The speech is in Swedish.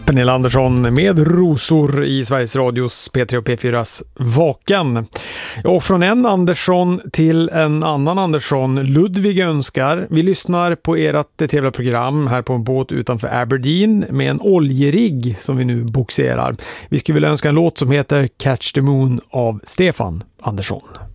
Pernilla Andersson med Rosor i Sveriges Radios P3 och P4s Vaken. Och från en Andersson till en annan Andersson, Ludvig önskar. Vi lyssnar på ert trevliga program här på en båt utanför Aberdeen med en oljerigg som vi nu boxerar. Vi skulle vilja önska en låt som heter Catch the Moon av Stefan Andersson.